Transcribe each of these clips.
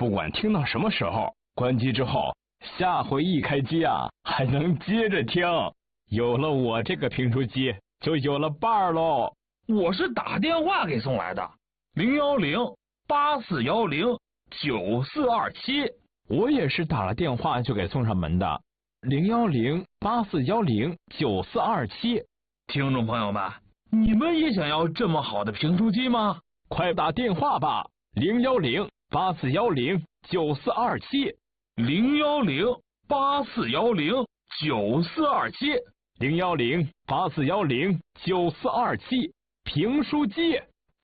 不管听到什么时候，关机之后，下回一开机啊，还能接着听。有了我这个评书机，就有了伴儿喽。 我是打电话给送来的，010-8410-9427。 我也是打了电话就给送上门的，010-8410-9427。 听众朋友们，你们也想要这么好的评书机吗？ 快打电话吧，010-8410-9427。 010-8410-9427。 010-8410-9427。评书机。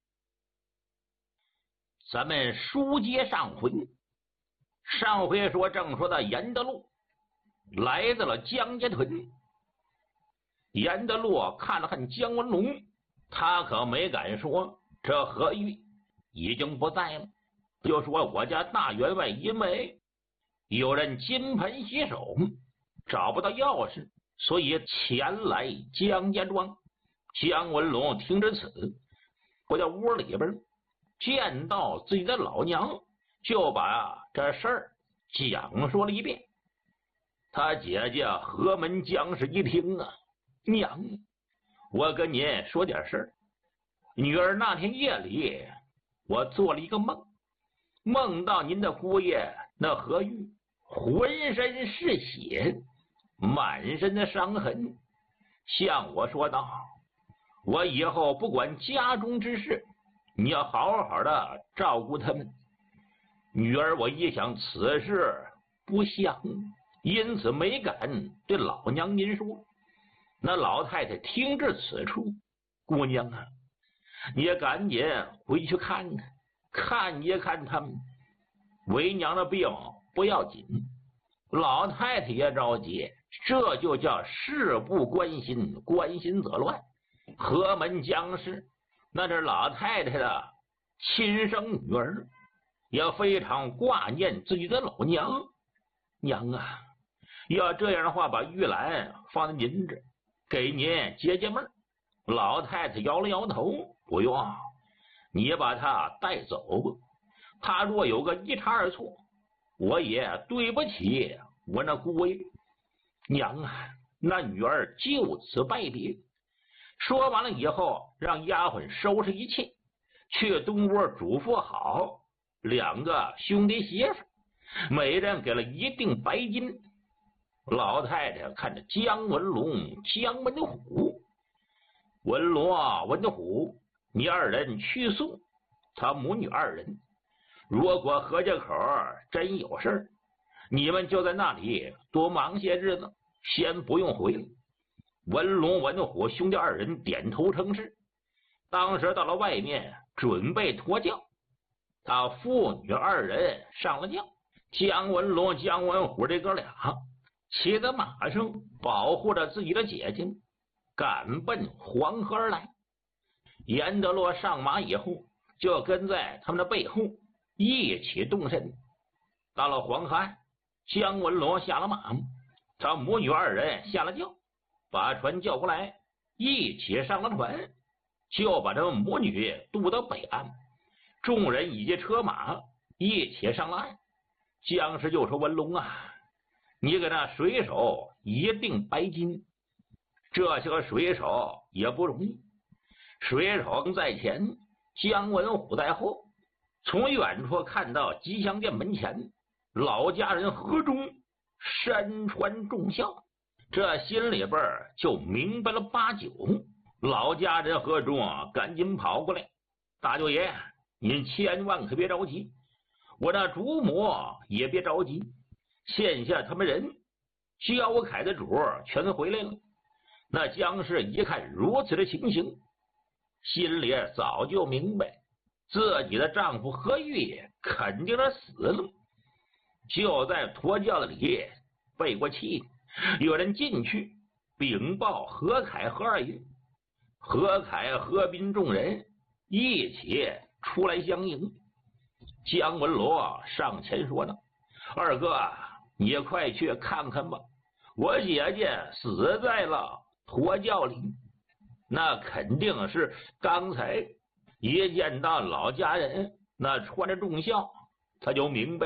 咱们书接上回，上回正说到严德禄来到了江家屯，严德禄看了看姜文龙，他可没敢说这何玉已经不在了，就说我家大员外因为有人金盆洗手，找不到钥匙，所以前来姜家庄。姜文龙听着此，回到屋里边，见到自己的老娘，就把这事儿讲说了一遍。他姐姐何门姜氏一听啊，娘，我跟您说点事儿。女儿那天夜里，我做了一个梦，梦到您的姑爷那何玉浑身是血，满身的伤痕，向我说道，我以后不管家中之事，你要好好的照顾他们。女儿我一想此事不祥，因此没敢对老娘您说。那老太太听至此处，姑娘啊，你也赶紧回去看看，看一看他们。为娘的病不要紧，老太太也着急，这就叫事不关心，关心则乱。何门姜氏那是老太太的亲生女儿，也非常挂念自己的老娘。娘啊，要这样的话，把玉兰放在您这，给您解解闷。老太太摇了摇头，不用，你把她带走，她若有个一差二错，我也对不起我那姑爷。娘啊，那女儿就此拜别。说完了以后，让丫鬟收拾一切，去东窝嘱咐好两个兄弟媳妇，每人给了一锭白金。老太太看着姜文龙、姜文虎，文龙啊，文虎，你二人去送他母女二人。如果何家口真有事，你们就在那里多忙些日子，先不用回来。文龙、文虎兄弟二人点头称是。当时到了外面，准备脱轿，他父女二人上了轿，姜文龙、姜文虎这哥俩骑在马上，保护着自己的姐姐，赶奔黄河而来。严德洛上马以后，就跟在他们的背后一起动身。到了黄河岸，姜文龙下了马，他母女二人下了轿，把船叫过来，一起上了船，就把这母女渡到北岸。众人以及车马一起上了岸。姜氏就说，文龙啊，你给那水手一锭白金，这些个水手也不容易。水手在前，姜文虎在后。从远处看到吉祥殿门前，老家人何中山川重孝，这心里边就明白了八九。老家人何中赶紧跑过来，大舅爷，您千万可别着急，我那主母也别着急，现下他们人焦凯的主全回来了。那姜氏一看如此的情形，心里早就明白自己的丈夫何玉肯定是死了。就在脱轿子里背过气，有人进去禀报何凯、何二爷。何凯、何斌众人一起出来相迎。姜文罗上前说道，二哥，你快去看看吧，我姐姐死在了脱轿里。那肯定是刚才一见到老家人那穿着重孝，他就明白